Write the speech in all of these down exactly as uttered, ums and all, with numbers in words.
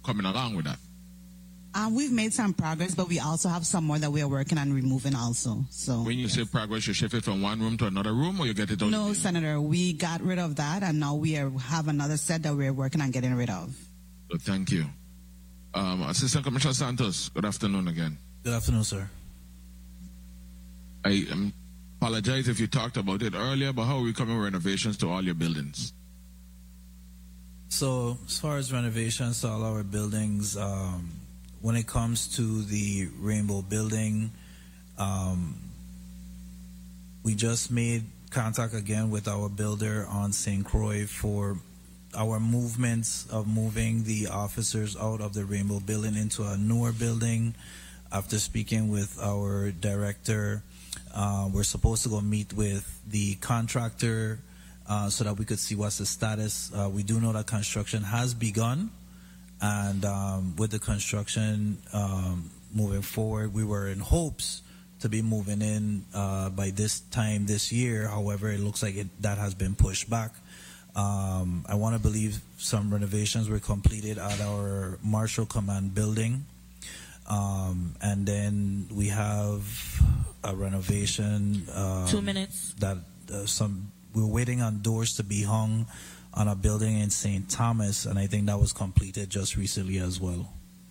coming along with that? Um, we've made some progress, but we also have some more that we are working on removing also. So when you yes. say progress, you shift it from one room to another room, or you get it out? No, Senator, we got rid of that, and now we are, have another set that we're working on getting rid of. So thank you. Um, Assistant Commissioner Santos, good afternoon again. Good afternoon, sir. I um, apologize if you talked about it earlier, but how are we coming with renovations to all your buildings? So as far as renovations to all our buildings, um, when it comes to the Rainbow Building, um, we just made contact again with our builder on Saint Croix for our movements of moving the officers out of the Rainbow Building into a newer building. After speaking with our director, uh, we're supposed to go meet with the contractor uh, so that we could see what's the status. Uh, we do know that construction has begun. And um, with the construction um, moving forward, we were in hopes to be moving in uh, by this time this year. However, it looks like it, that has been pushed back. Um, I want to believe some renovations were completed at our Marshall Command building. Um, and then we have a renovation. Um, Two minutes. That uh, some we're waiting on doors to be hung on a building in Saint Thomas, and I think that was completed just recently as well.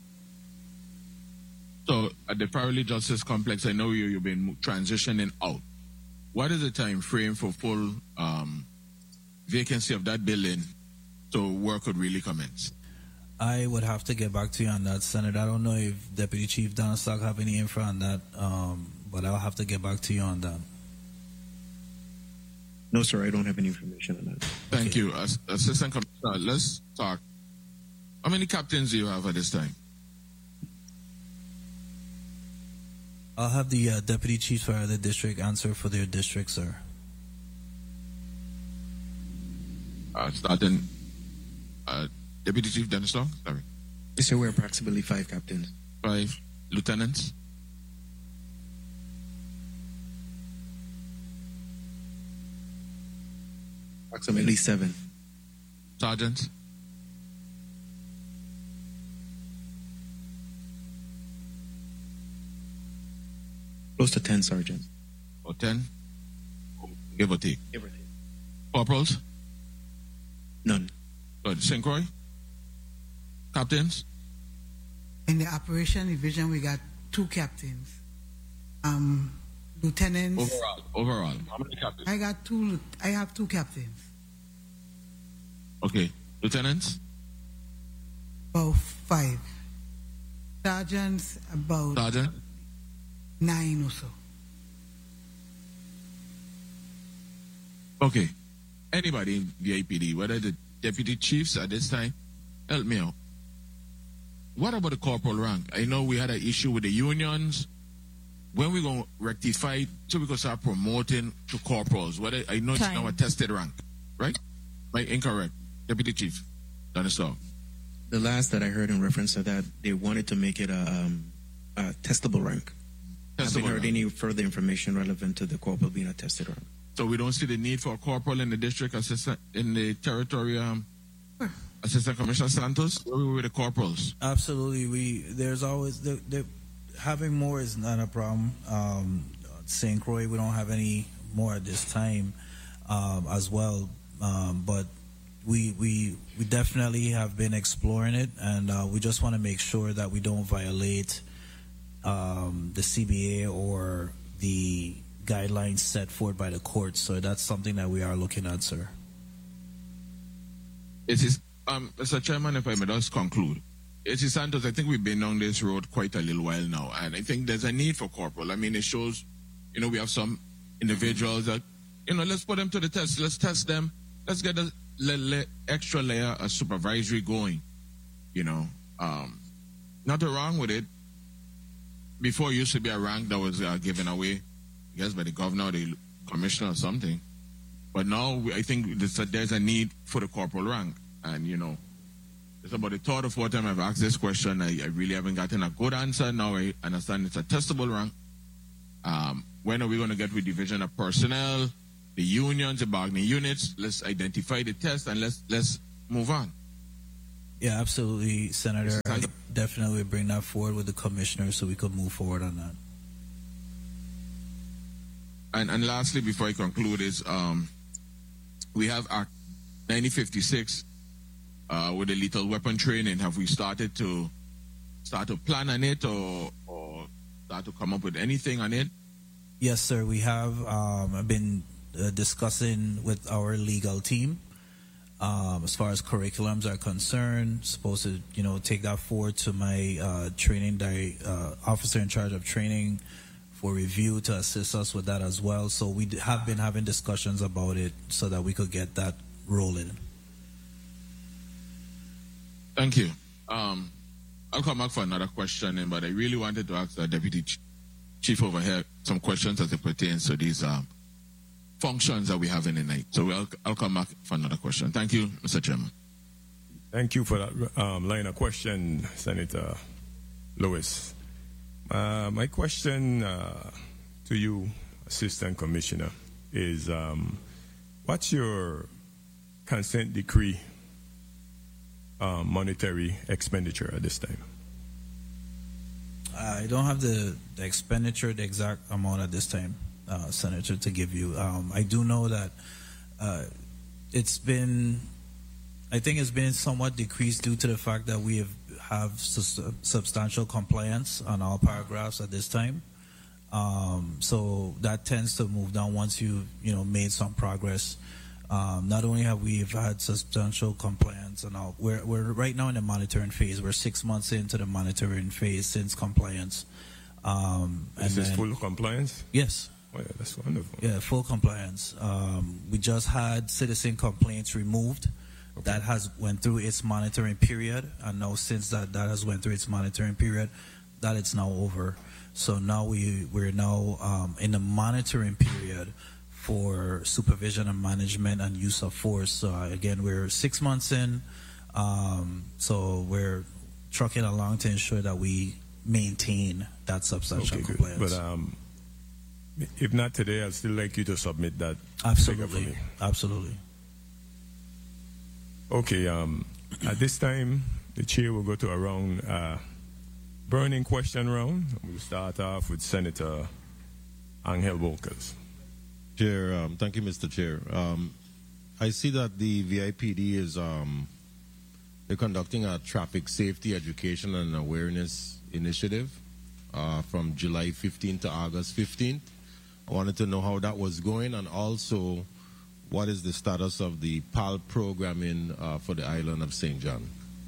So at the Farrelly Justice Complex, I know you, you've been transitioning out. What is the time frame for full um, vacancy of that building so work could really commence? I would have to get back to you on that, Senator. I don't know if Deputy Chief Donstock have any info on that, um, but I'll have to get back to you on that. No, sir, I don't have any information on that. Thank Okay. you. As, Assistant Commissioner, let's talk. How many captains do you have at this time? I'll have the uh, Deputy Chief for the district answer for their district, sir. Uh, starting, uh, Deputy Chief Dennis Long, sorry. Yes, sir, we're approximately five captains. Five lieutenants. Approximately seven. Sergeants. Close to ten sergeants. Or ten? Give or take. Give or take. Corporals? None. Good. Saint Croix? Captains? In the operation division, we got two captains. Um, lieutenants. Overall. Overall. How many captains? I got two. I have two captains. Okay. Lieutenants? About five. Sergeants, about Sergeant? nine or so. Okay. Anybody in the I P D, whether the deputy chiefs at this time, help me out. What about the corporal rank? I know we had an issue with the unions. When we going to rectify it, so we can start promoting to corporals? Whether I know it's Time. now a tested rank, right? Right? Incorrect. Deputy chief, Donstock. The last that I heard in reference to that, they wanted to make it a, um, a testable rank. I haven't Testable heard rank. any further information relevant to the corporal being a tested rank. So we don't see the need for a corporal in the district assistant in the territory. Um, Assistant Commissioner Santos, where we were with the corporals. Absolutely. We there's always the, the, having more is not a problem. Um, Saint Croix, we don't have any more at this time um, as well, um, but we we we definitely have been exploring it, and uh, we just want to make sure that we don't violate um, the C B A or the guidelines set forth by the court. So that's something that we are looking at, sir. It is, um, Mister Chairman, if I may just conclude. It is Santos, I think we've been on this road quite a little while now, and I think there's a need for corporal. I mean, it shows, you know, we have some individuals that, you know, let's put them to the test. Let's test them. Let's get a le- le- extra layer of supervisory going, you know. Um, nothing wrong with it. Before it used to be a rank that was uh, given away, I guess, by the governor or the commissioner or something. But now we, I think there's a, there's a need for the corporal rank. And, you know, it's about the third or fourth time I've asked this question. I, I really haven't gotten a good answer. Now I understand it's a testable rank. Um, when are we going to get with division of personnel, the unions, the bargaining units? Let's identify the test and let's let's move on. Yeah, absolutely, Senator. I Mister definitely bring that forward with the commissioner so we could move forward on that. And, and lastly, before I conclude, is um, we have Act nineteen fifty-six uh, with the lethal weapon training. Have we started to start to plan on it, or or start to come up with anything on it? Yes, sir. We have. Um, I've been uh, discussing with our legal team um, as far as curriculums are concerned. Supposed to, you know, take that forward to my uh, training di- uh, officer in charge of training for review to assist us with that as well. So we d- have been having discussions about it so that we could get that rolling. Thank you. Um, I'll come back for another question, but I really wanted to ask the Deputy Ch- Chief over here some questions as it pertains to these um, functions that we have in the night. So we'll, I'll come back for another question. Thank you, Mister Chairman. Thank you for that um, line of question, Senator Lewis. Uh, my question uh, to you, Assistant Commissioner, is um, what's your consent decree uh, monetary expenditure at this time? I don't have the, the expenditure, the exact amount at this time, uh, Senator, to give you. Um, I do know that uh, it's been, I think it's been somewhat decreased due to the fact that we have, have sus- substantial compliance on all paragraphs at this time. Um, so that tends to move down once you, you know, made some progress. Um, not only have we had substantial compliance and all, we're, we're right now in the monitoring phase. We're six months into the monitoring phase since compliance. Um, Is and this then- full compliance? Yes. Oh, yeah, that's wonderful. Yeah, full compliance. Um, we just had citizen complaints removed. Okay. That has went through its monitoring period, and now since that that has went through its monitoring period, that it's now over. So now we we're now um, in the monitoring period for supervision and management and use of force. So uh, again, we're six months in, um, so we're trucking along to ensure that we maintain that substantial Okay, good. compliance. But um, if not today, I'd still like you to submit that figure for Absolutely, me. absolutely. Okay, um, at this time, the chair will go to a round, uh, burning question round. We'll start off with Senator Angel Volkers. Chair, um, thank you, Mister Chair. Um, I see that the V I P D is um, they're conducting a traffic safety education and awareness initiative uh, from July fifteenth to August fifteenth. I wanted to know how that was going, and also what is the status of the P A L programming uh, for the island of Saint John?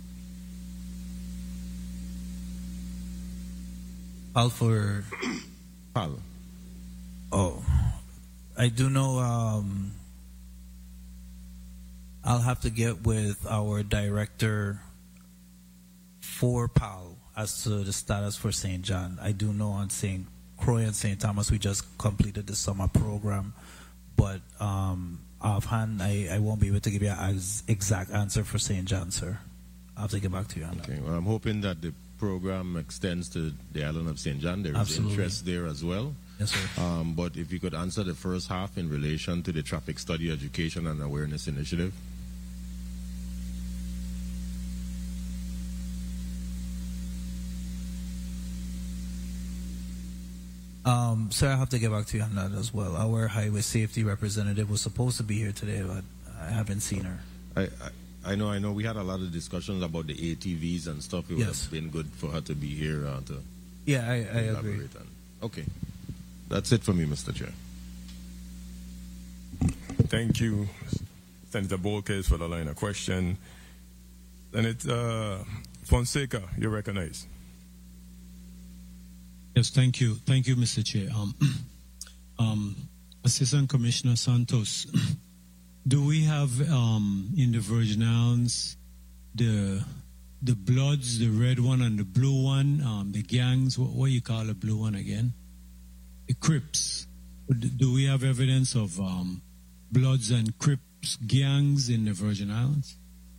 P A L for P A L. oh, I do know. Um, I'll have to get with our director for P A L as to the status for Saint John. I do know on Saint Croix and Saint Thomas we just completed the summer program, but um, offhand I, I won't be able to give you an exact answer for Saint John, sir. I'll have to get back to you on that. Okay, well, I'm hoping that the program extends to the island of Saint John. There is Absolutely. interest there as well. Yes, sir. Um, but if you could answer the first half in relation to the traffic study education and awareness initiative. Um, sir, I have to get back to you on that as well. Our highway safety representative was supposed to be here today, but I haven't seen her. I, I, I know, I know. We had a lot of discussions about the A T Vs and stuff. It would Yes. have been good for her to be here uh, to Yeah, I, I agree. elaborate on. Okay, that's it for me, Mister Chair. Thank you, Senator Volkers, for the line of question. Senator uh, Fonseca, you're recognized. Yes, thank you. Thank you, Mister Chair. Um, um, Assistant Commissioner Santos, do we have um, in the Virgin Islands the the Bloods, the red one and the blue one, um, the gangs, what, what you call the blue one again? The Crips. Do we have evidence of um, Bloods and Crips gangs in the Virgin Islands?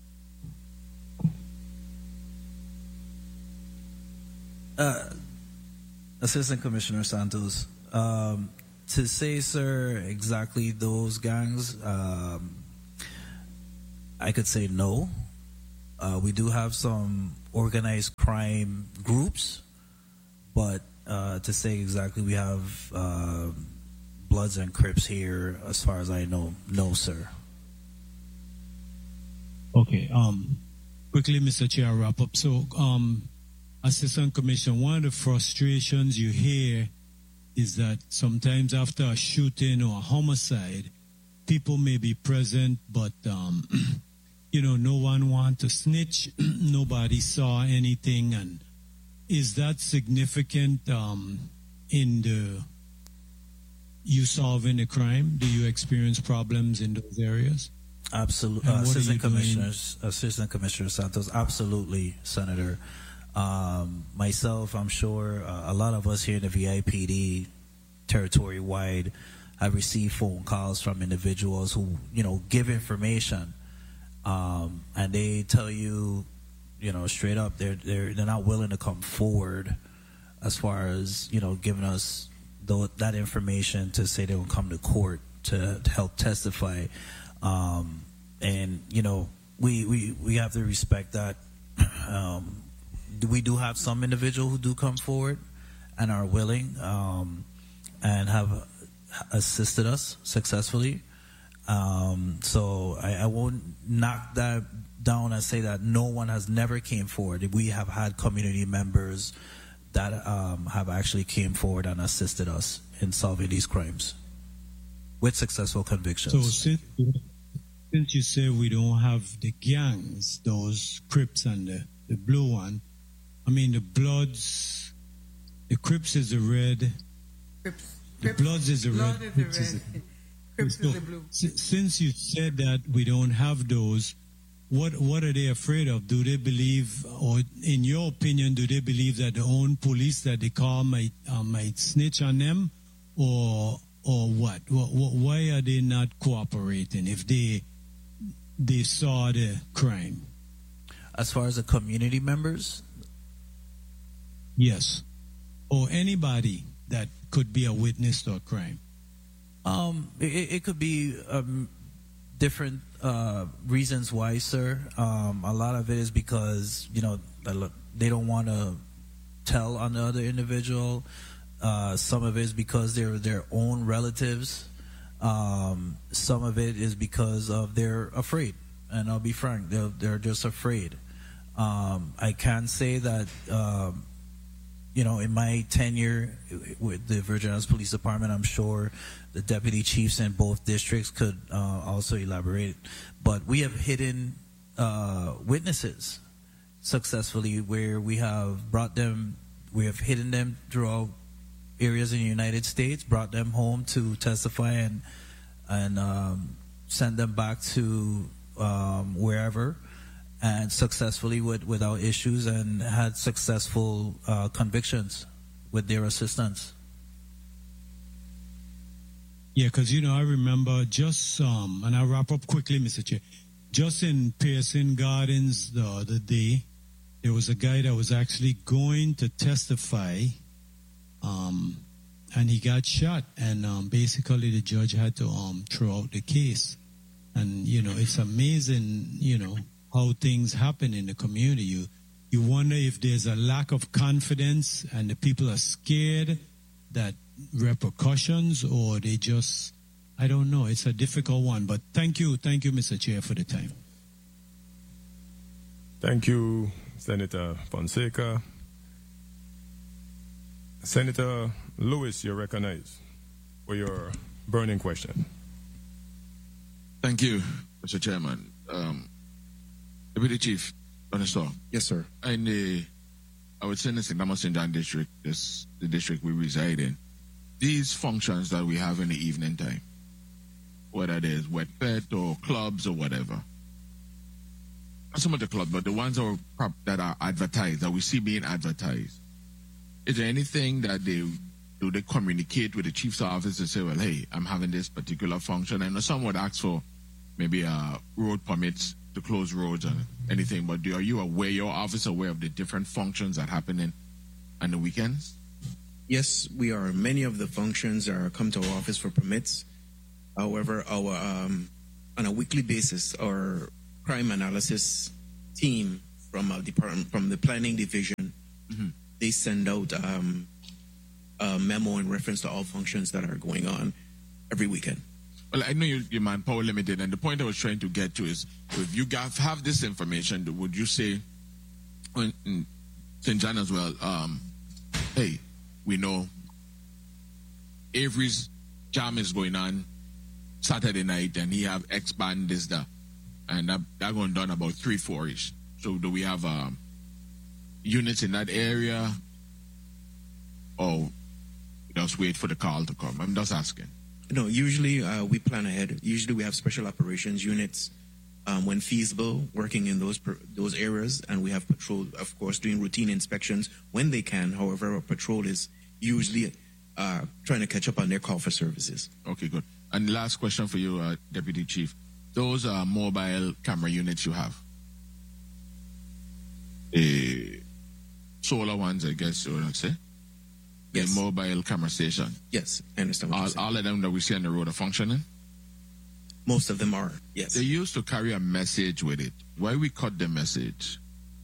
Uh, Assistant Commissioner Santos, um, to say, sir, exactly those gangs, um, I could say no. Uh, we do have some organized crime groups, but uh, to say exactly we have uh, Bloods and Crips here, as far as I know, no, sir. Okay. Um, quickly, Mister Chair, I'll wrap up. So, um, Assistant Commissioner, one of the frustrations you hear is that sometimes after a shooting or a homicide, people may be present, but um, you know, no one want to snitch. Nobody saw anything, and is that significant um, in the you solving the crime? Do you experience problems in those areas? Absolutely, uh, Assistant Commissioners, Assistant Commissioner Santos. Absolutely, Senator. Um, myself, I'm sure uh, a lot of us here in the V I P D, territory wide, have received phone calls from individuals who, you know, give information, um, and they tell you, you know, straight up, they're they're they're not willing to come forward, as far as, you know, giving us th- that information to say they will come to court to, to help testify. Um, and, you know, we, we, we have to respect that. Um, we do have some individuals who do come forward and are willing, um, and have assisted us successfully. Um, so I, I won't knock that down and say that no one has never came forward. We have had community members that um, have actually came forward and assisted us in solving these crimes with successful convictions. So since, since you say we don't have the gangs, those Crips and the, the blue one, I mean the Bloods, the Crips is the red, Crips. the Bloods is the Blood red, is the Crips is red. the, Crips so, is the blue. s- since you said that we don't have those, what what are they afraid of? Do they believe, or in your opinion, do they believe that the own police that they call might uh, might snitch on them, or or what? Wh- wh- Why are they not cooperating if they they saw the crime? As far as the community members, Yes, or anybody that could be a witness to a crime. um, it, it could be um, different uh, reasons why, sir. Um, a lot of it is because, you know, they don't want to tell on the other individual. Uh, some of it is because they're their own relatives. Um, some of it is because of they're afraid, and I'll be frank, they're they're just afraid. Um, I can say that, um, you know, in my tenure with the Virgin Islands Police Department, I'm sure the deputy chiefs in both districts could uh, also elaborate. But we have hidden uh, witnesses successfully, where we have brought them, we have hidden them throughout areas in the United States, brought them home to testify, and and um, send them back to um, wherever, and successfully with, without issues, and had successful uh, convictions with their assistance. Yeah, because, you know, I remember just, um, and I'll wrap up quickly, Mister Chair, just in Pearson Gardens the other day, there was a guy that was actually going to testify, um, and he got shot, and um, basically the judge had to um, throw out the case. And, you know, it's amazing, you know, how things happen in the community. You, you wonder if there's a lack of confidence and the people are scared that repercussions, or they just, I don't know. It's a difficult one. But thank you, thank you, Mister Chair, for the time. Thank you, Senator Fonseca. Senator Lewis, you're recognized for your burning question. Thank you, Mister Chairman. Um, Deputy Chief, Understand? Yes, sir. In the, I would say in the Saint Thomas Saint John district, this the district we reside in, these functions that we have in the evening time, whether it is wet pet or clubs or whatever, not so much the club, but the ones that are, prop- that are advertised, that we see being advertised, is there anything that they do they communicate with the chief's office to say, well, hey, I'm having this particular function? I know some would ask for maybe uh, road permits to close roads and anything, but do, are you aware, your office aware of the different functions that happen in on the weekends? Yes, we are. Many of the functions are come to our office for permits. However, our um, on a weekly basis, our crime analysis team from a department, from the planning division, Mhm. they send out um, a memo in reference to all functions that are going on every weekend. Well, I know you, you're manpower limited, and the point I was trying to get to is, if you have, have this information, would you say, in, in Saint John as well, um, hey, we know Avery's jam is going on Saturday night, and he have X band this, that, and that, that going down about three, four-ish. So do we have um, units in that area, or just wait for the call to come? I'm just asking. No, usually uh, we plan ahead. Usually we have special operations units um, when feasible working in those per- those areas, and we have patrol, of course, doing routine inspections when they can. However, our patrol is usually uh, trying to catch up on their call for services. Okay, good. And last question for you, uh, Deputy Chief. Those are mobile camera units you have. The solar ones, I guess you would say. The Yes. mobile camera station. Yes, I understand what All, you're saying. all of them that we see on the road are functioning. Most of them are, yes. They used to carry a message with it. Why we cut the message?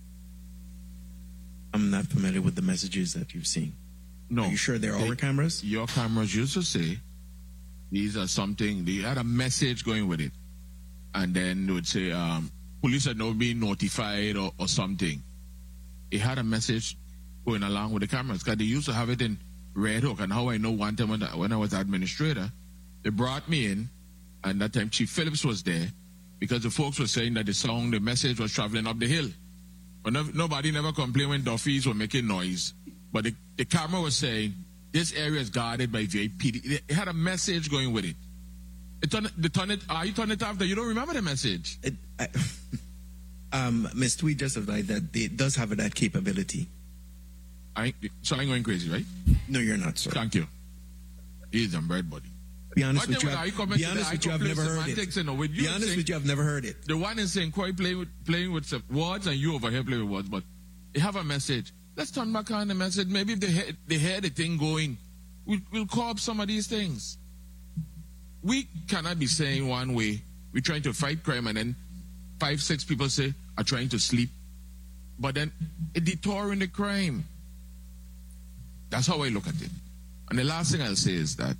I'm not familiar with the messages that you've seen. No. Are you sure they're They- our cameras? Your cameras used to say these are something. They had a message going with it, and then they would say um, police are now being notified or, or something. It had a message going along with the cameras because they used to have it in Red Hook. And how I know one time when, when I was administrator, they brought me in, and that time Chief Phillips was there because the folks were saying that the song, the message was traveling up the hill. But no, nobody never complained when Duffys were making noise. But the, the camera was saying, this area is guarded by V I P D. It had a message going with it. It turn, the turn it, are you turn it after? You don't remember the message? It, I, um, Miz Tweed just advised that it does have that capability. I ain't, so I'm going crazy, right? No, you're not, sir. Thank you. He's a bread buddy. Be honest But with you, then, are you I've, coming be to the honest with you, I've Icon never Place heard semantics, it. you know, with you Be honest saying- with you, I've never heard it. The one in Saint Croix playing with, playing with some words, and you over here playing with words, but they have a message. Let's turn back on the message. Maybe if they hear, they hear the thing going, we'll, we'll call up some of these things. We cannot be saying one way, we're trying to fight crime, and then five, six people say, are trying to sleep. But then it detouring the crime. That's how I look at it. And the last thing I'll say is that,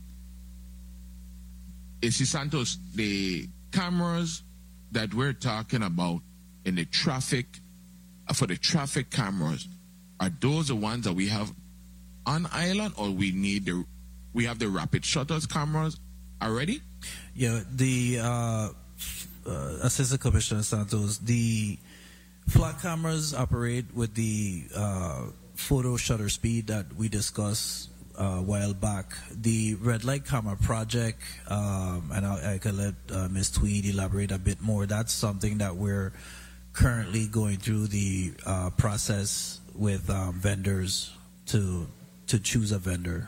A C Santos, the cameras that we're talking about in the traffic, uh, for the traffic cameras, are those the ones that we have on island, or we need the, we have the rapid shutters cameras already? Yeah, the uh, uh, Assistant Commissioner Santos, the flat cameras operate with the uh, photo shutter speed that we discussed uh, a while back. The red light camera project, um, and I, I can let uh, Miz Tweed elaborate a bit more. That's something that we're currently going through the uh, process with um, vendors to to choose a vendor.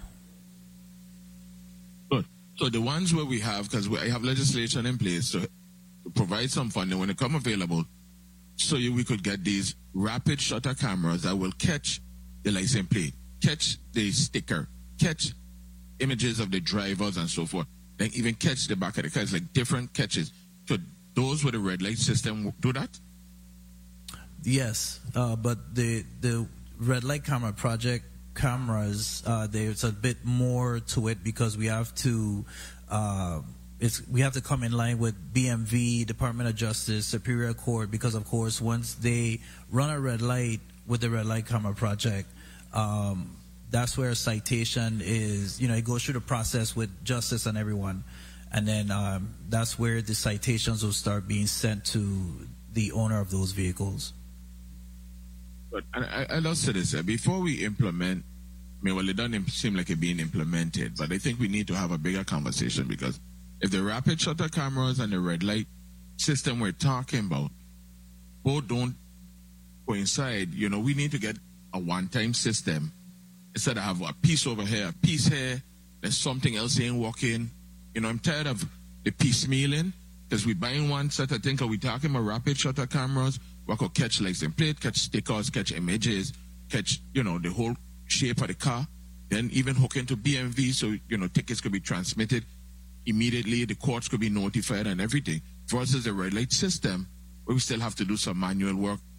Good. So the ones where we have, because we have legislation in place to, to provide some funding when it come available, so you, we could get these rapid shutter cameras that will catch the license plate, catch the sticker, catch images of the drivers and so forth, then even catch the back of the car. It's like different catches. So those with the red light system do that? Yes, uh, but the the red light camera project cameras, uh, there's a bit more to it because we have to uh, it's we have to come in line with B M V, Department of Justice, Superior Court, because of course once they run a red light with the red light camera project, um, that's where citation is. You know, it goes through the process with justice and everyone, and then um, that's where the citations will start being sent to the owner of those vehicles. But I, I just say this, uh, before we implement, I mean, well, it doesn't seem like it's being implemented, but I think we need to have a bigger conversation, because if the rapid shutter cameras and the red light system we're talking about both don't coincide, you know, we need to get a one-time system instead of have a piece over here, a piece here, there's something else ain't working. You know, I'm tired of the piecemealing, because we buying one set of things, are we talking about rapid shutter cameras? We could catch license plate, catch stickers, catch images, catch, you know, the whole shape of the car, then even hook into B M V, so, you know, tickets could be transmitted immediately, the courts could be notified and everything. Versus the red light system, where we still have to do some manual work,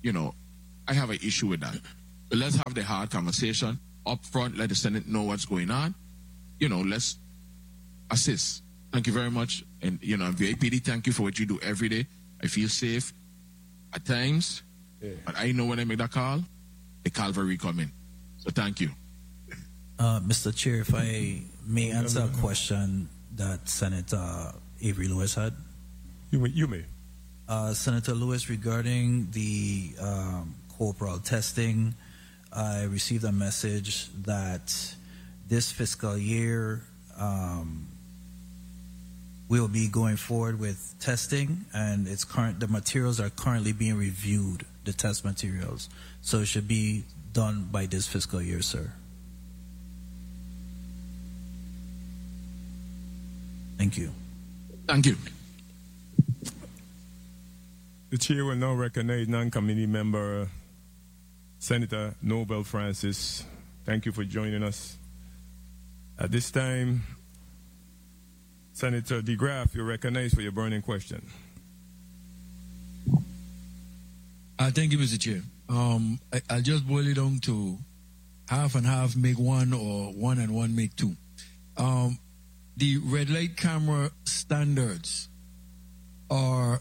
you know, I have an issue with that. But let's have the hard conversation up front. Let the Senate know what's going on. You know, let's assist. Thank you very much. And, you know, V I P D, thank you for what you do every day. I feel safe at times, yeah. But I know when I make that call, the cavalry come in. So thank you. Uh, Mister Chair, if I may answer a question that Senator Avery Lewis had. You may. You may. Uh, Senator Lewis, regarding the um, corporal testing, I received a message that this fiscal year um, we'll be going forward with testing, and it's current. The materials are currently being reviewed, the test materials, so it should be done by this fiscal year, sir. Thank you. Thank you. The chair will now recognize non-committee member Senator Nobel Francis. Thank you for joining us. At this time, Senator DeGraff, you're recognized for your burning question. Uh, thank you, Mister Chair. Um, I, I'll just boil it down to half and half make one, or one and one make two. Um, the red light camera standards are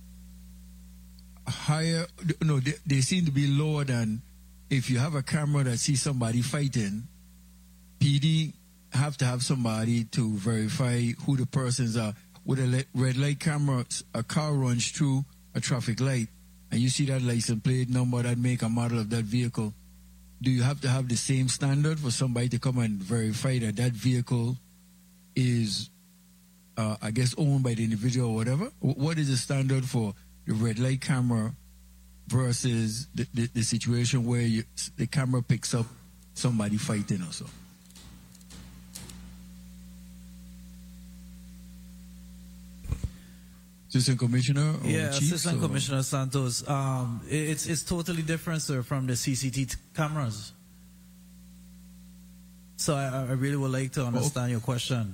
higher, no, they, they seem to be lower than if you have a camera that sees somebody fighting. P D have to have somebody to verify who the persons are. With a red light camera, a car runs through a traffic light, and you see that license plate number, that make and model of that vehicle. Do you have to have the same standard for somebody to come and verify that that vehicle is, uh, I guess, owned by the individual or whatever? What is the standard for the red light camera versus the, the, the situation where you, the camera picks up somebody fighting or so? Assistant Commissioner? Or yeah, Chief, Assistant or? Commissioner Santos. Um, it, it's it's totally different, sir, from the C C T V cameras. So I, I really would like to understand oh. your question.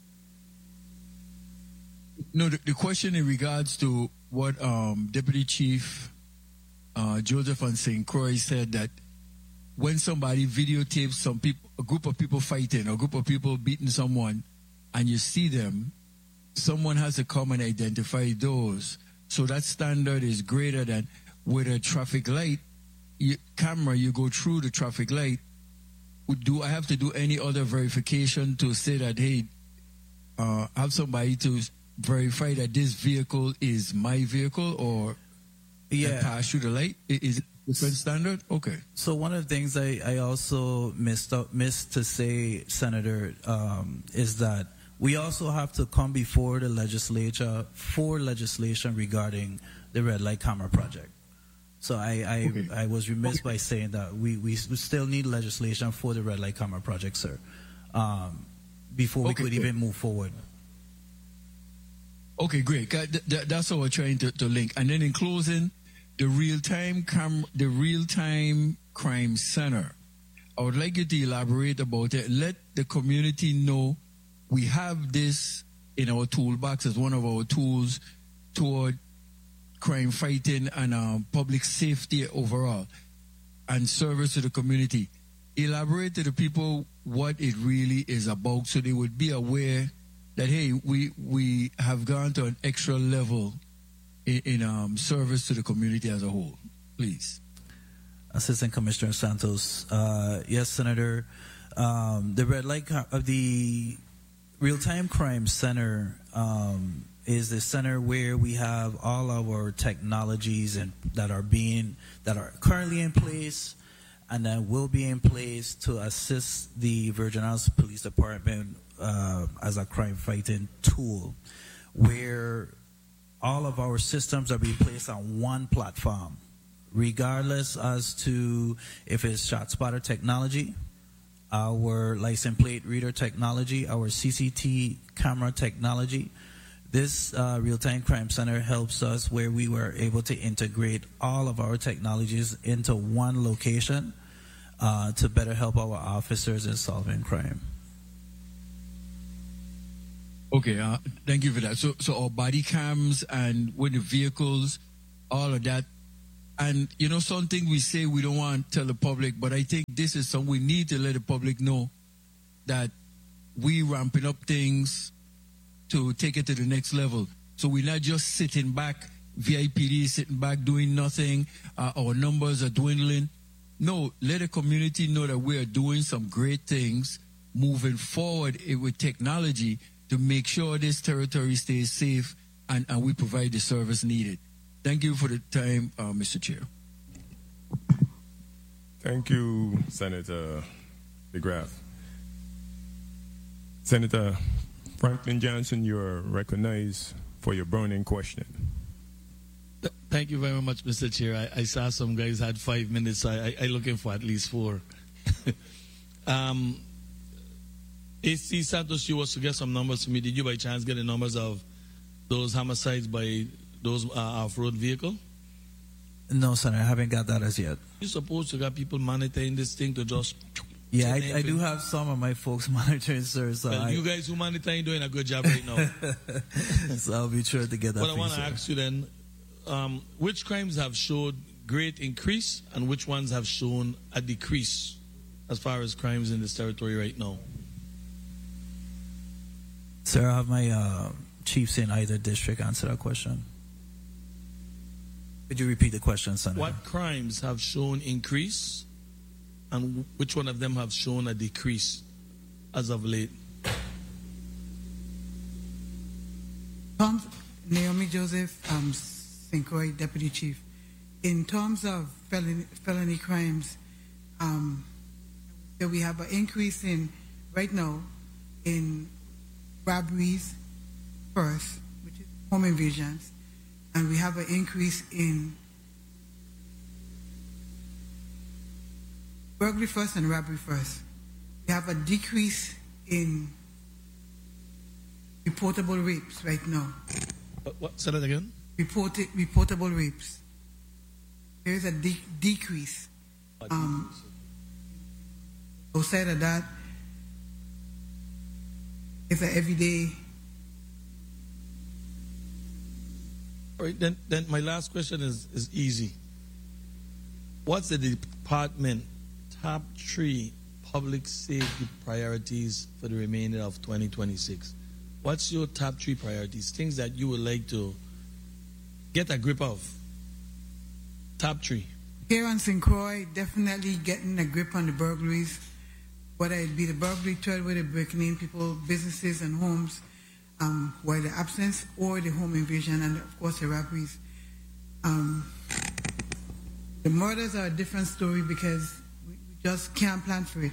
No, the, the question in regards to what um, Deputy Chief uh, Joseph and Saint Croix said, that when somebody videotapes some people, a group of people fighting, a group of people beating someone, and you see them, someone has to come and identify those. So that standard is greater than with a traffic light you, camera. You go through the traffic light. Do I have to do any other verification to say that, hey, uh, have somebody to verify that this vehicle is my vehicle, or yeah, pass through the light? Is it different standard? Okay. So one of the things I, I also missed up, missed to say, Senator, um, is that we also have to come before the legislature for legislation regarding the red light camera project. So I I, okay. I was remiss by saying that we, we still need legislation for the red light camera project, sir, um, before we okay. could even move forward. Okay, great. That's what we're trying to, to link. And then in closing, the real-time cam, the real-time crime center. I would like you to elaborate about it. Let the community know we have this in our toolbox as one of our tools toward crime fighting and um, public safety overall and service to the community. Elaborate to the people what it really is about, so they would be aware that, hey, we we have gone to an extra level in, in um, service to the community as a whole. Please. Assistant Commissioner Santos. Uh, yes, Senator. Um, the red light, uh, the Real-Time Crime Center um, is the center where we have all our technologies and that are being that are currently in place and that will be in place to assist the Virgin Islands Police Department uh, as a crime fighting tool, where all of our systems are being placed on one platform, regardless as to if it's ShotSpotter technology, our license plate reader technology, our C C T V camera technology. This uh, Real-Time Crime Center helps us where we were able to integrate all of our technologies into one location uh, to better help our officers in solving crime. Okay, uh, thank you for that. So, so our body cams and with the vehicles, all of that And, you know, something we say we don't want to tell the public, but I think this is something we need to let the public know, that we ramping up things to take it to the next level. So we're not just sitting back, V I P D sitting back doing nothing, uh, our numbers are dwindling. No, let the community know that we are doing some great things, moving forward with technology to make sure this territory stays safe and, and we provide the service needed. Thank you for the time, uh, Mister Chair. Thank you, Senator DeGraff. Senator Franklin Johnson, you are recognized for your burning question. Th- Thank you very much, Mister Chair. I, I saw some guys had five minutes. So I, I, I looking for at least four. um, A C Santos, you was to get some numbers for me. Did you by chance get the numbers of those homicides by those uh, off-road vehicle? No, sir, I haven't got that as yet. You supposed to got people monitoring this thing to just... Yeah, I, I do have some of my folks monitoring, sir. So well, I, you guys who monitor doing a good job right now. So I'll be sure to get that. But I want to ask you then, um, which crimes have showed great increase and which ones have shown a decrease as far as crimes in this territory right now? Sir, I have my uh, chiefs in either district answer that question. Could you repeat the question, Senator? What crimes have shown increase and which one of them have shown a decrease as of late? Tom, Naomi Joseph, um, Saint Croix, Deputy Chief. In terms of felony, felony crimes, um, so we have an increase in, right now, in robberies first, which is home invasions, and we have an increase in burglary first and robbery first. We have a decrease in reportable rapes right now. What, what? Say that again? Reported, reportable rapes. There is a de- decrease. Um, outside of that, it's an everyday. All right, then, then my last question is, is easy. What's the department top three public safety priorities for the remainder of twenty twenty-six? What's your top three priorities? Things that you would like to get a grip of. Top three. Here on Saint Croix, definitely getting a grip on the burglaries, whether it be the burglary threat, where they're breaking in people, businesses and homes, um, while the absence, or the home invasion, and of course the robberies. Um, the murders are a different story because we, we just can't plan for it.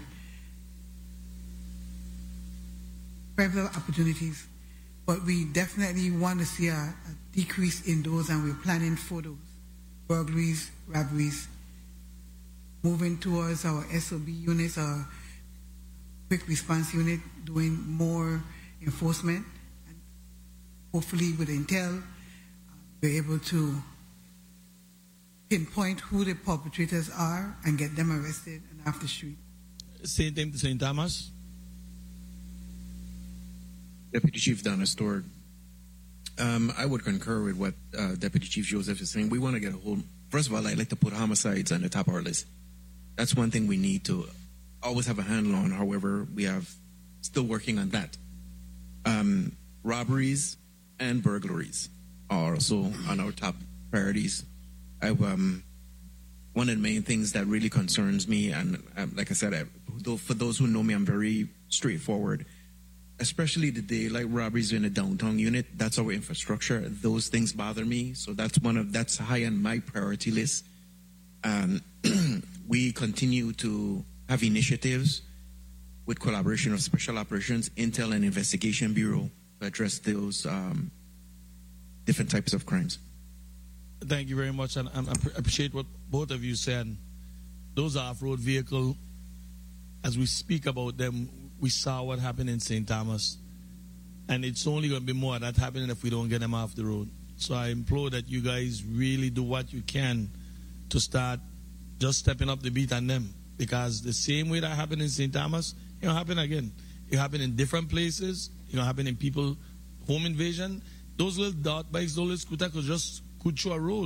Private opportunities, but we definitely want to see a, a decrease in those, and we're planning for those. Burglaries, robberies, moving towards our S O B units, our quick response unit, doing more enforcement, and hopefully with intel, uh, we're able to pinpoint who the perpetrators are and get them arrested and off the street. Same thing to Saint Thomas. Deputy Chief Donna Stewart. Um, I would concur with what uh, Deputy Chief Joseph is saying. We want to get a hold. First of all, I'd like to put homicides on the top of our list. That's one thing we need to always have a handle on. However, we have still working on that. Um, robberies and burglaries are also on our top priorities. I, um, one of the main things that really concerns me, and um, like I said, I, for those who know me, I'm very straightforward. Especially the daylight robberies in the downtown unit, that's our infrastructure. Those things bother me, so that's one of that's high on my priority list. Um, we continue to have initiatives with collaboration of Special Operations, Intel, and Investigation Bureau to address those um, different types of crimes. Thank you very much, and I appreciate what both of you said. Those off-road vehicles, as we speak about them, we saw what happened in Saint Thomas, and it's only going to be more of that happening if we don't get them off the road. So I implore that you guys really do what you can to start just stepping up the beat on them, because the same way that happened in Saint Thomas, it will happen again. It happened in different places. It will happen in people, home invasion. Those little dot bikes, those little scooters could just could through a road.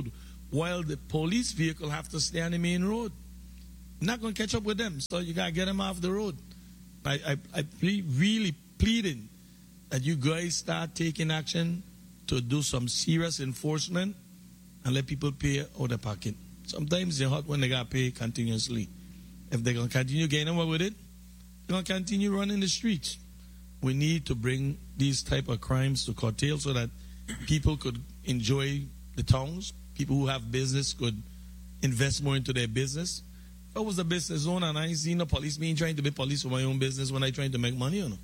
while the police vehicle have to stay on the main road. Not going to catch up with them, so you got to get them off the road. I, I, I ple- really pleading that you guys start taking action to do some serious enforcement and let people pay out of pocket. Sometimes they're hot when they got to pay continuously. If they're going to continue getting away with it, they're going to continue running the streets. We need to bring these type of crimes to curtail so that people could enjoy the towns. People who have business could invest more into their business. If I was a business owner and I seen a policeman trying to be police for my own business when I trying to make money, you know.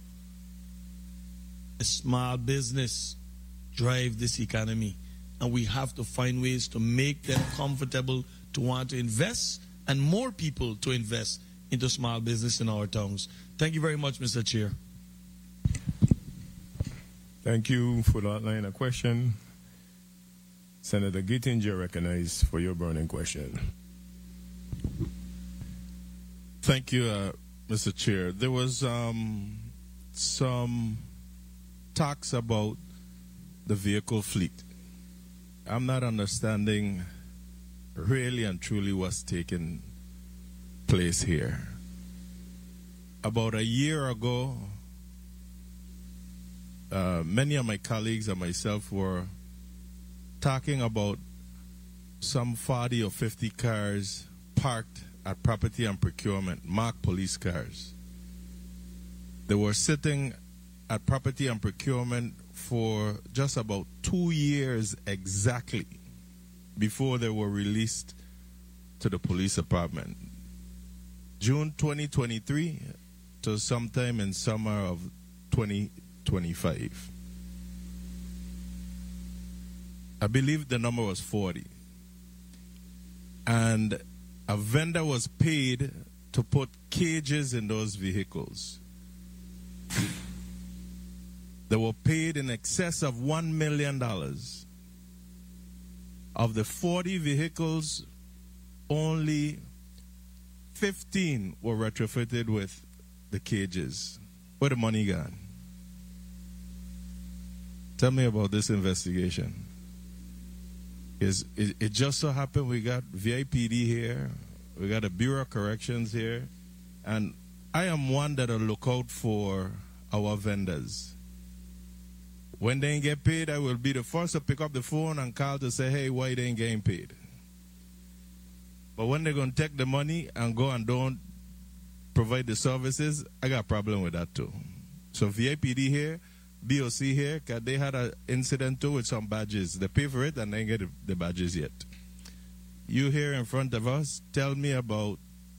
A small business drive this economy, and we have to find ways to make them comfortable to want to invest and more people to invest into small business in our towns. Thank you very much, Mister Chair. Thank you for that line of question. Senator Gittinger, recognized for your burning question. Thank you, uh, Mister Chair. There was um, some talks about the vehicle fleet. I'm not understanding really and truly what's taking place here. About a year ago, uh, many of my colleagues and myself were talking about some forty or fifty cars parked at property and procurement, marked police cars. They were sitting at property and procurement for just about two years exactly before they were released to the police department. June twenty twenty-three to sometime in summer of twenty twenty-five. I believe the number was forty. And a vendor was paid to put cages in those vehicles. They were paid in excess of one million dollars. Of the forty vehicles, only fifteen were retrofitted with the cages. Where the money gone? Tell me about this investigation. Is it, it just so happened we got V I P D here, we got a Bureau of Corrections here, and I am one that'll look out for our vendors. When they ain't get paid, I will be the first to pick up the phone and call to say, hey, why they ain't getting paid? But when they're going to take the money and go and don't provide the services, I got a problem with that too. So V I P D here, B O C here, cause they had an incident too with some badges. They pay for it and they ain't get the, the badges yet. You here in front of us, tell me about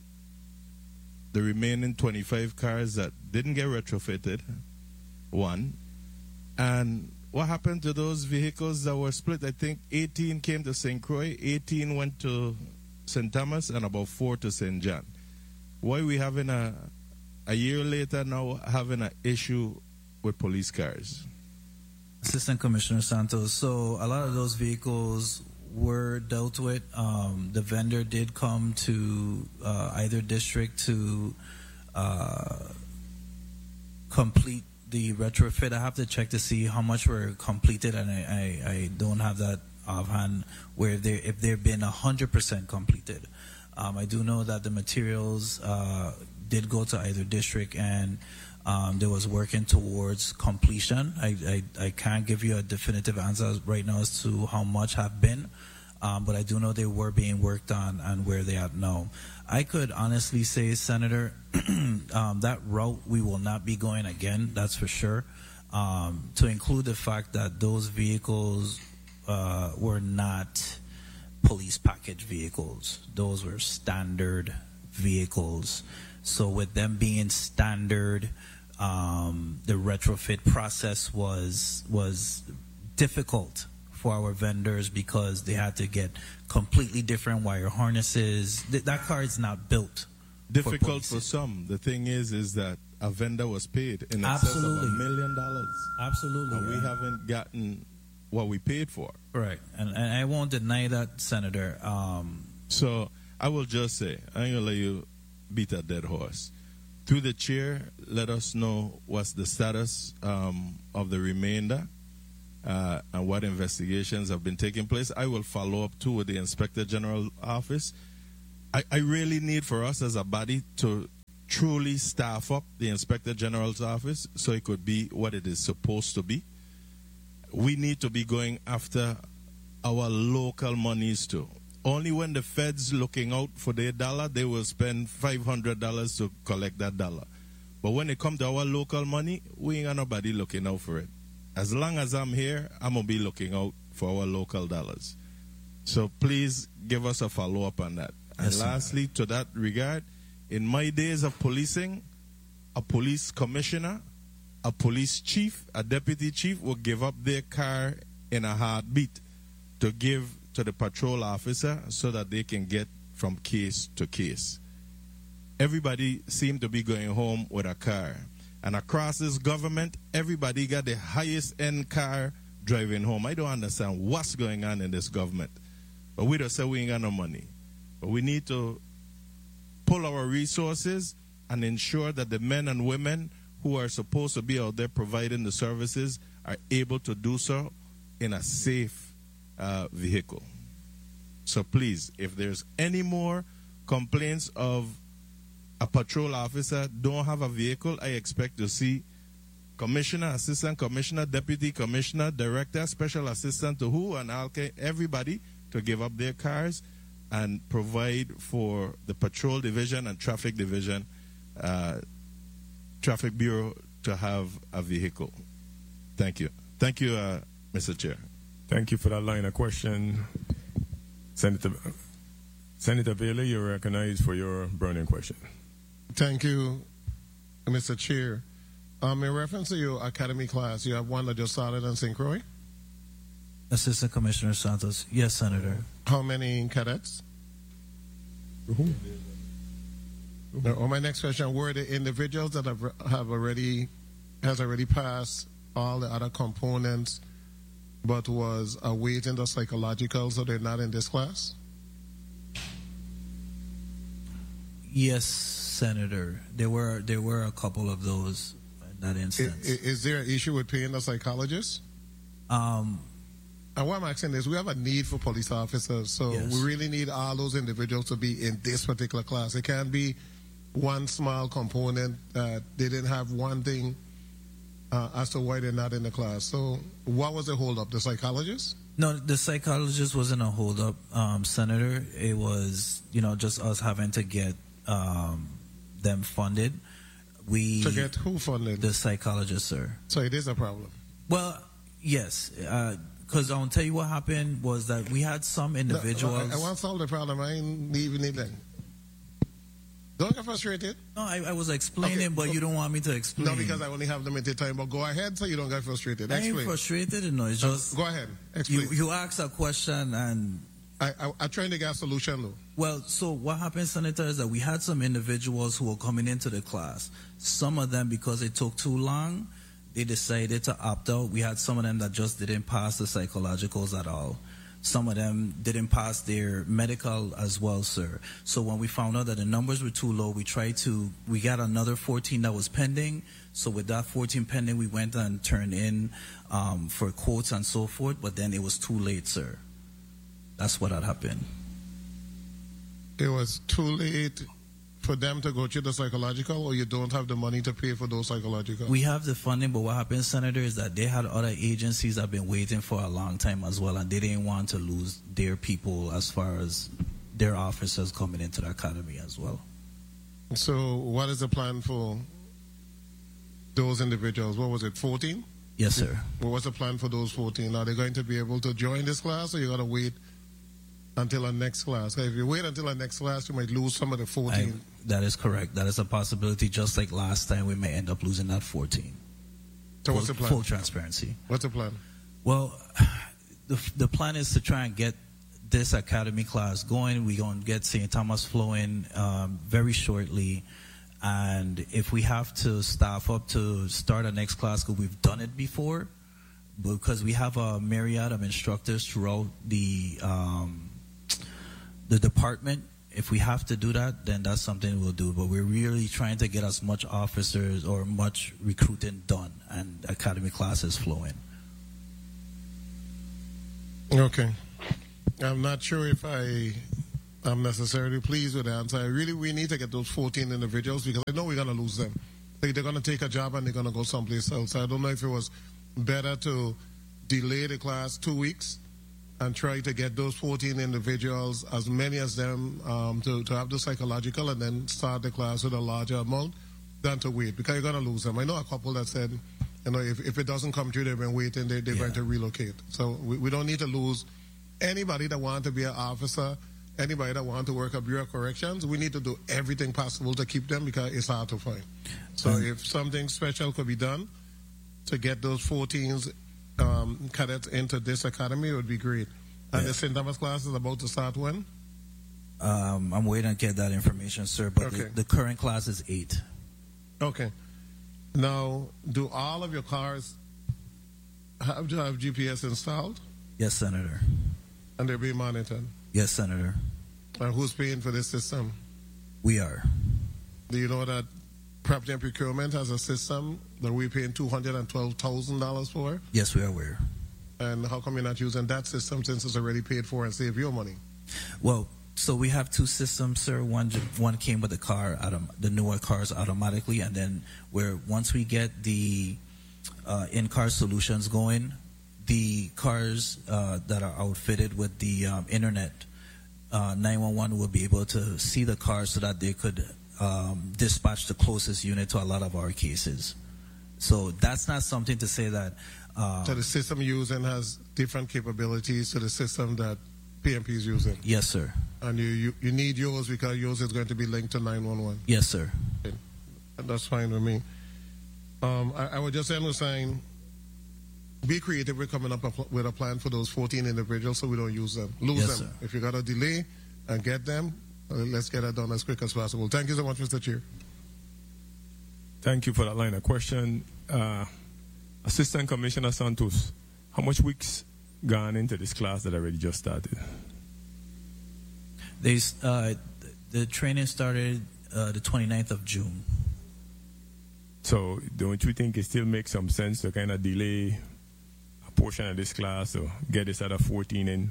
the remaining twenty-five cars that didn't get retrofitted, one. And what happened to those vehicles that were split? I think eighteen came to Saint Croix, eighteen went to Saint Thomas, and about four to Saint John. Why are we having a, a year later now, having an issue with police cars? Assistant Commissioner Santos, so a lot of those vehicles were dealt with. Um, the vendor did come to uh, either district to uh, complete the retrofit. I have to check to see how much were completed, and I, I, I don't have that offhand where they if they've been one hundred percent completed. Um, I do know that the materials uh, did go to either district, and um, there was working towards completion. I, I, I can't give you a definitive answer right now as to how much have been, um, but I do know they were being worked on and where they are now. I could honestly say, Senator, um, that route we will not be going again, that's for sure, um, to include the fact that those vehicles uh, were not police package vehicles. Those were standard vehicles. So with them being standard, um, the retrofit process was was difficult for our vendors because they had to get completely different wire harnesses. Th- that car is not built. Difficult for, for some. The thing is, is that a vendor was paid in excess Absolutely. of a million dollars. Absolutely. And we haven't gotten what we paid for. Right. And, and I won't deny that, Senator. Um, so I will just say, I ain't going to let you beat a dead horse. Through the chair, let us know what's the status um, of the remainder. uh, and what investigations have been taking place. I will follow up too with the Inspector General office. I, I really need for us as a body to truly staff up the Inspector General's office so it could be what it is supposed to be. We need to be going after our local monies too. Only when the feds looking out for their dollar, they will spend five hundred dollars to collect that dollar. But when it comes to our local money, we ain't got nobody looking out for it. As long as I'm here, I'm going to be looking out for our local dollars. So please give us a follow-up on that. And Yes, lastly, to that regard, in my days of policing, a police commissioner, a police chief, a deputy chief will give up their car in a heartbeat to give to the patrol officer so that they can get from case to case. Everybody seemed to be going home with a car. And across this government, everybody got the highest end car driving home. I don't understand what's going on in this government. But we don't say we ain't got no money. But we need to pull our resources and ensure that the men and women who are supposed to be out there providing the services are able to do so in a safe uh, vehicle. So please, if there's any more complaints of a patrol officer don't have a vehicle, I expect to see commissioner, assistant commissioner, deputy commissioner, director, special assistant to who, and everybody to give up their cars and provide for the patrol division and traffic division, uh, traffic bureau to have a vehicle. Thank you. Thank you, uh, Mister Chair. Thank you for that line of question. Senator, Senator Bailey, you're recognized for your burning question. Thank you, Mister Chair. Um, in reference to your academy class, you have one that just started in Saint Croix? Assistant Commissioner Santos. Yes, Senator. How many cadets? Mm-hmm. Now, on my next question, were the individuals that have, have already has already passed all the other components but was awaiting the psychological, so they're not in this class? Yes, Senator. There were there were a couple of those in that instance. Is, is there an issue with paying the psychologist? Um, and what I'm asking is, we have a need for police officers, so Yes. we really need all those individuals to be in this particular class. It can't be one small component that they didn't have one thing uh, as to why they're not in the class. So what was the holdup? The psychologist? No, the psychologist wasn't a holdup, um, Senator. It was, you know, just us having to get um, them funded. We To get who funded? The psychologist, sir. So it is a problem. Well, yes, because I'll tell you what happened was that we had some individuals. No, I, I want to solve the problem. I ain't even need that. Don't get frustrated. No, I, I was explaining, Okay, but go- you don't want me to explain. No, because I only have limited time. But go ahead so you don't get frustrated. I ain't Explain. frustrated, no. It's just Go ahead. you, Explain. you asked a question and. I, I, I'm trying to get a solution, though. Well, so what happened, Senator, is that we had some individuals who were coming into the class. Some of them, because it took too long, they decided to opt out. We had some of them that just didn't pass the psychologicals at all. Some of them didn't pass their medical as well, sir. So when we found out that the numbers were too low, we tried to, we got another fourteen that was pending. So with that fourteen pending, we went and turned in um, for quotes and so forth, but then it was too late, sir. That's what had happened. It was too late for them to go through the psychological, or you don't have the money to pay for those psychological? We have the funding, but what happened, Senator, is that they had other agencies that have been waiting for a long time as well, and they didn't want to lose their people as far as their officers coming into the academy as well. So what is the plan for those individuals? What was it, fourteen? Yes, sir. What was the plan for those fourteen? Are they going to be able to join this class, or you got to wait until our next class? If you wait until our next class, you might lose some of the I, fourteen. that is correct. That is a possibility. Just like last time, we may end up losing that fourteen. So full, what's the plan? Full transparency. What's the plan? Well, the the plan is to try and get this academy class going. We're going to get Saint Thomas flowing um, very shortly. And if we have to staff up to start our next class, because we've done it before, because we have a myriad of instructors throughout the um, the department. If we have to do that, then that's something we'll do. But we're really trying to get as much officers or much recruiting done and academy classes flowing. Okay. I'm not sure if I am necessarily pleased with the answer. I really, we need to get those fourteen individuals because I know we're going to lose them. They, they're going to take a job and they're going to go someplace else. I don't know if it was better to delay the class two weeks and try to get those fourteen individuals, as many as them, um, to, to have the psychological and then start the class with a larger amount than to wait, because you're going to lose them. I know a couple that said, you know, if, if it doesn't come through, they've been waiting, they, they're yeah. going to relocate. So we, we don't need to lose anybody that wants to be an officer, anybody that wants to work at Bureau of Corrections. We need to do everything possible to keep them because it's hard to find. So mm. if something special could be done to get those fourteen um, cadets into this academy, it would be great. And yeah. the Saint Thomas class is about to start when? Um, I'm waiting to get that information, sir, but okay. the, the current class is eight. Okay. Now, do all of your cars have to have G P S installed? Yes, Senator. And they're being monitored? Yes, Senator. And who's paying for this system? We are. Do you know that Property and Procurement has a system that we're paying two hundred twelve thousand dollars for? Yes, we are aware. And how come you're not using that system since it's already paid for and save your money? Well, so we have two systems, sir. One one came with the car, autom- the newer cars automatically, and then where once we get the uh, in-car solutions going, the cars uh, that are outfitted with the um, internet, uh, nine one one will be able to see the cars so that they could um, dispatch the closest unit to a lot of our cases. So that's not something to say that. Um, so the system you're using has different capabilities to the system that P M P is using? Yes, sir. And you, you, you need yours because yours is going to be linked to nine one one? Yes, sir. Okay. That's fine with me. Um, I, I would just end with saying, be creative with coming up with a plan for those fourteen individuals so we don't use them. Lose yes, them. Sir. If you got to delay and get them, uh, let's get that done as quick as possible. Thank you so much, Mister Chair. Thank you for that line of question. Uh, Assistant Commissioner Santos, how much weeks gone into this class that already just started? They, uh, the training started uh, the twenty-ninth of June. So don't you think it still makes some sense to kind of delay a portion of this class or get this other fourteen in?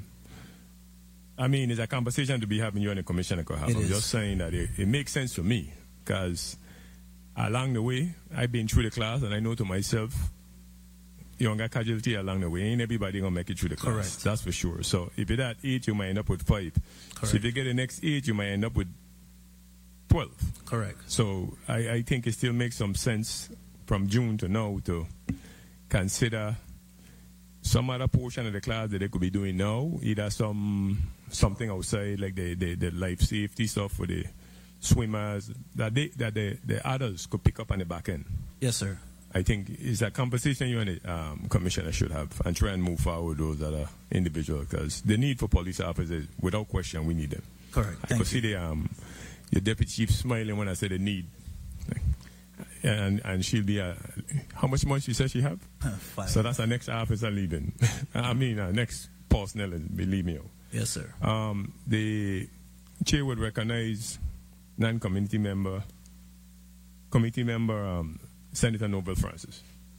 I mean, it's a conversation to be having you and the commissioner could have. It I'm is. just saying that it, it makes sense to me because along the way, I've been through the class and I know to myself, you don't got casualty along the way. Ain't everybody going to make it through the class. Correct. That's for sure. So if you're at eight, you might end up with five. Correct. So if you get the next eight, you might end up with twelve. Correct. So I, I think it still makes some sense from June to now to consider some other portion of the class that they could be doing now, either some something outside like the, the, the life safety stuff for the swimmers that they that the, the adults could pick up on the back end. Yes, sir. I think it's a conversation you and the um, commissioner should have and try and move forward those other individuals because the need for police officers, without question, we need them. Correct. I Thank could you. see the um, your deputy chief smiling when I said the need. And and she'll be, uh, how much money she says she have? Five. So that's our next officer leaving. I mean, our next personnel, believe me. Yes, sir. Um, the chair would recognize non-community member, committee member, um, Senator Noble Francis.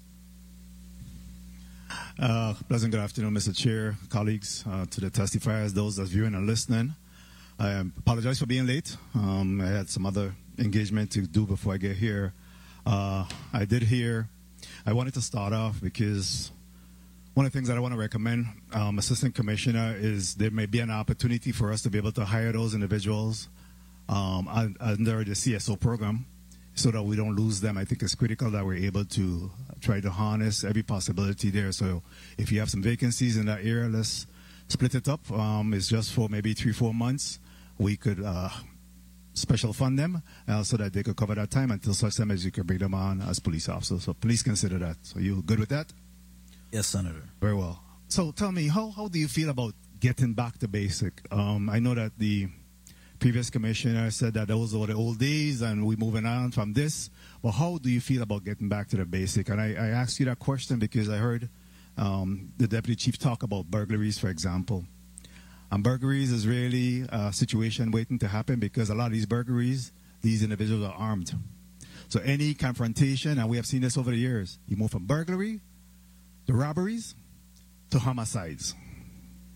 Uh, pleasant good afternoon, Mister Chair, colleagues, uh, to the testifiers, those that's viewing and listening. I apologize for being late. Um, I had some other engagement to do before I get here. Uh, I did hear, I wanted to start off because one of the things that I want to recommend, um, Assistant Commissioner, is there may be an opportunity for us to be able to hire those individuals um, under the C S O program so that we don't lose them. I think it's critical that we're able to try to harness every possibility there. So if you have some vacancies in that area, let's split it up. Um, it's just for maybe three, four months. We could uh, special fund them uh, so that they could cover that time until such time as you could bring them on as police officers. So please consider that. So you good with that? Yes, Senator. Very well. So tell me, how, how do you feel about getting back to basic? Um, I know that the previous commissioner said that those were the old days and we're moving on from this. But how do you feel about getting back to the basic? And I, I asked you that question because I heard um, the deputy chief talk about burglaries, for example. And burglaries is really a situation waiting to happen because a lot of these burglaries, these individuals are armed. So any confrontation, and we have seen this over the years, you move from burglary to robberies to homicides.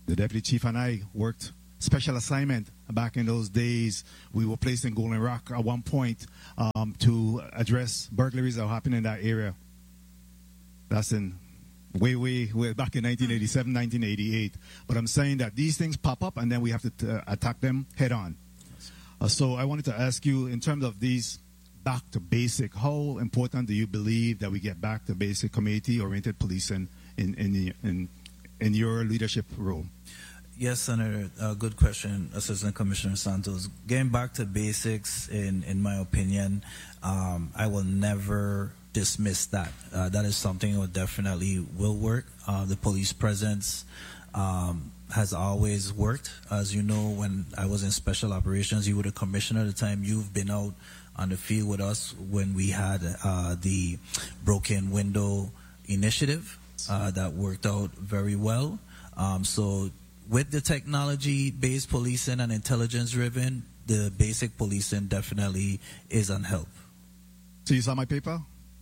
The deputy chief and I worked special assignment back in those days. We were placed in Golden Rock at one point um, to address burglaries that were happening in that area. That's in way, way, way back in nineteen eighty-seven, nineteen eighty-eight. But I'm saying that these things pop up and then we have to uh, attack them head on. Uh, so I wanted to ask you, in terms of these back to basic, how important do you believe that we get back to basic community-oriented policing in, in, in, in, in your leadership role? Yes, Senator. Uh, good question, Assistant Commissioner Santos. Getting back to basics, in, in my opinion, um, I will never dismiss that. Uh, that is something that definitely will work. Uh, the police presence um, has always worked. As you know, when I was in special operations, you were the commissioner at the time. You've been out on the field with us when we had uh, the broken window initiative uh, that worked out very well. Um, so with the technology-based policing and intelligence-driven, the basic policing definitely is on help. So you saw my paper?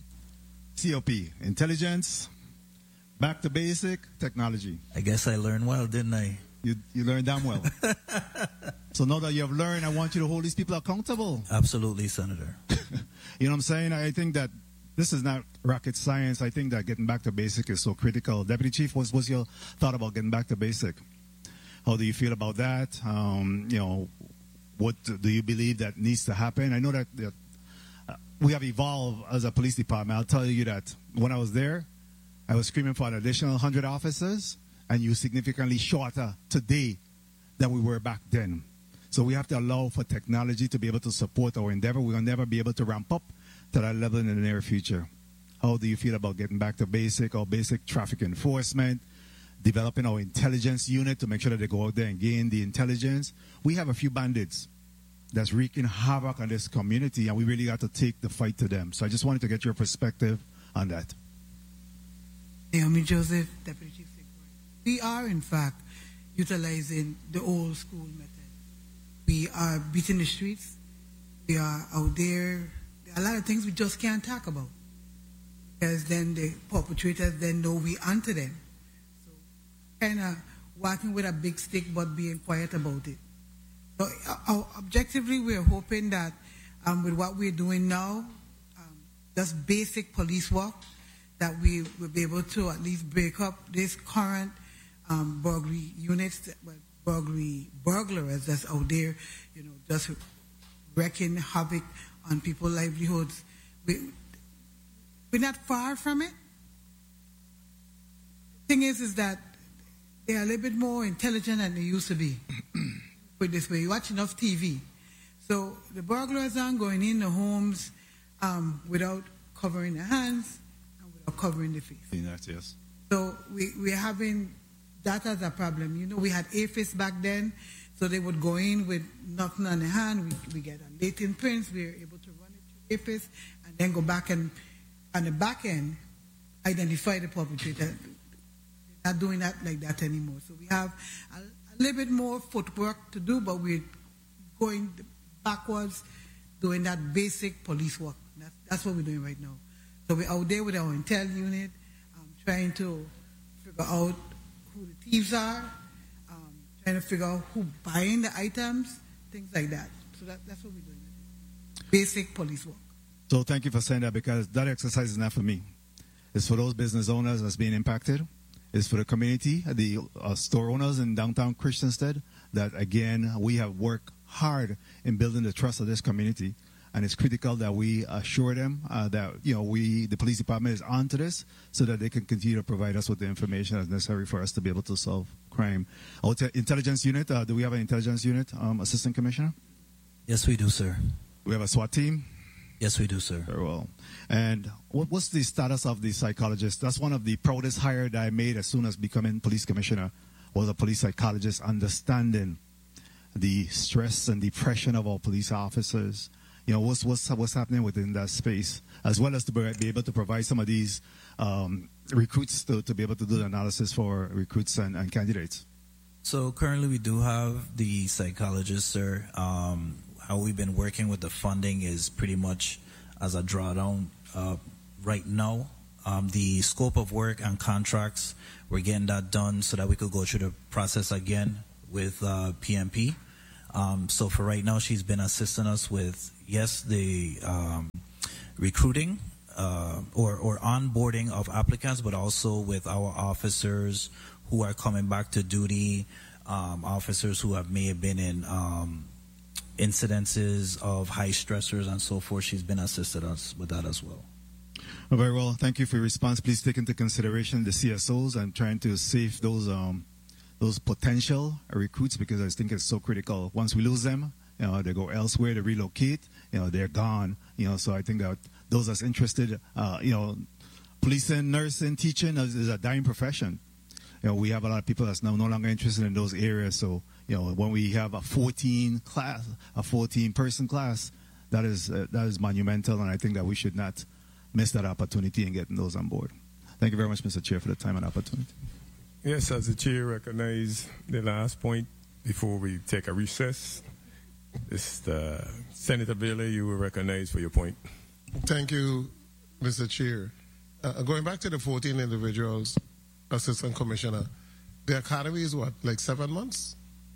C O P, intelligence, back to basic, technology. I guess I learned well, didn't I? You, you learned damn well. So now that you have learned, I want you to hold these people accountable. Absolutely, Senator. You know what I'm saying? I think that this is not rocket science. I think that getting back to basic is so critical. Deputy Chief, what's, what's your thought about getting back to basic? How do you feel about that? Um, you know, what do you believe that needs to happen? I know that, that uh, we have evolved as a police department. I'll tell you that when I was there, I was screaming for an additional one hundred officers, and you're significantly shorter today than we were back then. So we have to allow for technology to be able to support our endeavor. We will never be able to ramp up to that level in the near future. How do you feel about getting back to basic or basic traffic enforcement, developing our intelligence unit to make sure that they go out there and gain the intelligence? We have a few bandits that's wreaking havoc on this community, and we really got to take the fight to them. So I just wanted to get your perspective on that. Naomi Joseph, Deputy Chief Secretary. We are, in fact, utilizing the old school method. We are beating the streets. We are out there. There are a lot of things we just can't talk about, because then the perpetrators then know we onto them. So kind of walking with a big stick but being quiet about it. So uh, objectively, we're hoping that um, with what we're doing now, um, just basic police work, that we will be able to at least break up this current um, burglary units, that, well, burglary burglars that's out there, you know, just wreaking havoc on people's livelihoods. We, we're not far from it. The thing is, is that they're a little bit more intelligent than they used to be. Put it this way, you watch enough T V. So the burglars aren't going in the homes um, without covering their hands and without covering their face. Yes, yes. So we, we're having that as a problem. You know, we had A F I S back then, so they would go in with nothing on their hand. We, we get a latent prints. We were able to run it through A F I S and then go back and, on the back end, identify the perpetrator. They're not doing that like that anymore. So we have a, a little bit more footwork to do, but we're going backwards, doing that basic police work. That's, that's what we're doing right now. So we're out there with our intel unit, um, trying to figure out who the thieves are, um, trying to figure out who buying the items, things like that. So that, that's what we're doing. Basic police work. So thank you for saying that, because that exercise is not for me. It's for those business owners that's being impacted. It's for the community, the uh, store owners in downtown Christiansted, that again, we have worked hard in building the trust of this community. And it's critical that we assure them uh, that, you know, we, the police department is onto this so that they can continue to provide us with the information that's necessary for us to be able to solve crime. Our intelligence unit, uh, do we have an intelligence unit, um, Assistant Commissioner? Yes, we do, sir. We have a SWAT team? Yes, we do, sir. Very well. And what, what's the status of the psychologist? That's one of the proudest hires that I made as soon as becoming police commissioner, was a police psychologist, understanding the stress and depression of our police officers. You know, what's, what's, what's happening within that space, as well as to be able to provide some of these um, recruits to, to be able to do the analysis for recruits and, and candidates. So currently we do have the psychologist, sir. Um, how we've been working with the funding is pretty much as a drawdown uh, right now. Um, the scope of work and contracts, we're getting that done so that we could go through the process again with uh, P M P. Um, so for right now, she's been assisting us with, yes, the um, recruiting uh, or, or onboarding of applicants, but also with our officers who are coming back to duty, um, officers who have may have been in um, incidences of high stressors and so forth. She's been assisting us with that as well. Oh, very well. Thank you for your response. Please take into consideration the C S Os and trying to save those um, those potential recruits, because I think it's so critical. Once we lose them, you know, they go elsewhere, they relocate, you know, they're gone. You know, so I think that those that's interested, uh, you know, policing, nursing, teaching is, is a dying profession. You know, we have a lot of people that's now no longer interested in those areas. So, you know, when we have a fourteen class, a fourteen person class, that is uh, that is monumental, and I think that we should not miss that opportunity and getting those on board. Thank you very much, Mister Chair, for the time and opportunity. Yes, as the Chair recognized the last point before we take a recess, Mister Senator Bailey, you were recognized for your point. Thank you, Mister Chair. Uh, going back to the fourteen individuals, Assistant Commissioner, the academy is what, like seven months?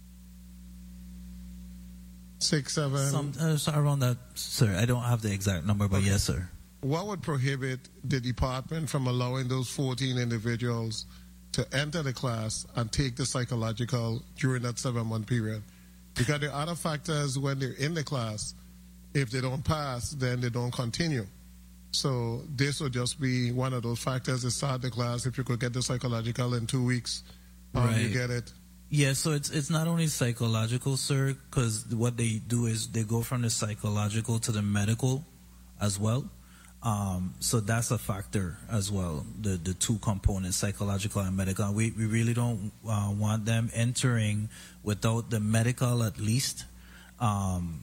Six, seven? Some, uh, so around that, sir. I don't have the exact number, but okay. Yes, sir. What would prohibit the department from allowing those fourteen individuals to enter the class and take the psychological during that seven-month period? Because there are other factors when they're in the class. If they don't pass, then they don't continue. So this would just be one of those factors to start the class. If you could get the psychological in two weeks, um, right. you get it. Yeah, so it's it's not only psychological, sir, because what they do is they go from the psychological to the medical as well. Um, so that's a factor as well, the the two components, psychological and medical. We we really don't uh, want them entering without the medical at least, um,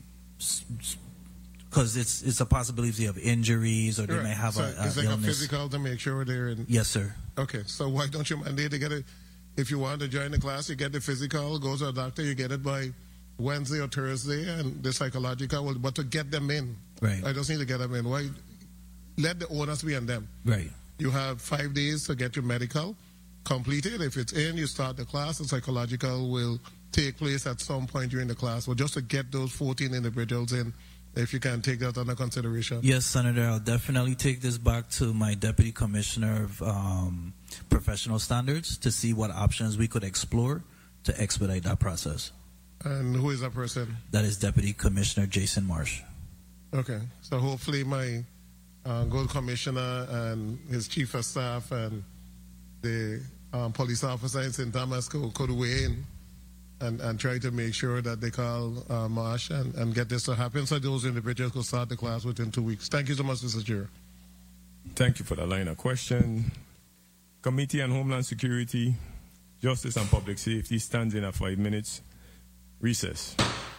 because it's it's a possibility they have injuries or they right. may have so a, a it's like illness. a physical to make sure they're in. Yes, sir. Okay, so why don't you mandate to get it? If you want to join the class, you get the physical, go to a doctor, you get it by Wednesday or Thursday, and the psychological. But to get them in, right? I just need to get them in. Why? Let the onus be on them. Right. You have five days to get your medical completed. If it's in, you start the class. The psychological will take place at some point during the class. But just to get those fourteen individuals in, if you can take that under consideration. Yes, Senator, I'll definitely take this back to my Deputy Commissioner of um, Professional Standards to see what options we could explore to expedite that process. And who is that person? That is Deputy Commissioner Jason Marsh. Okay. So hopefully my uh, Gold Commissioner and his Chief of Staff and the um, police officer in Saint Thomas could, could weigh in and, and try to make sure that they call uh, Marsh and, and get this to happen so those individuals could start the class within two weeks. Thank you so much, Mister Chair. Thank you for the line of question. Committee on Homeland Security, Justice and Public Safety stands in at five minutes. Recess.